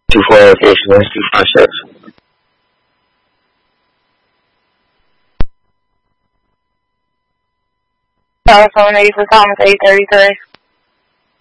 2-4 location, that's 256. Telephone 8 for Thomas 833.